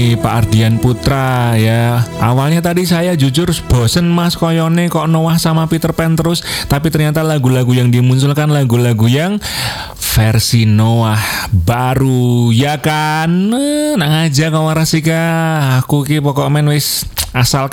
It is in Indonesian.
Pak Ardian Putra ya. Awalnya tadi saya jujur bosen mas koyone kok Noah sama Peter Pan terus, tapi ternyata lagu-lagu yang dimunculkan lagu-lagu yang versi Noah baru ya kan. Nang aja kau warasika. Aku ki pokok men wis asal